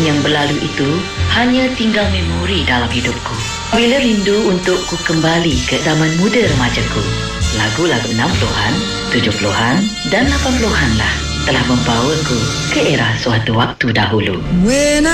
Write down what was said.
yang berlalu itu hanya tinggal memori dalam hidupku. Bila rindu untuk ku kembali ke zaman muda remajaku, lagu-lagu 60-an, 70-an dan 80-an lah telah membawaku ke era suatu waktu dahulu. When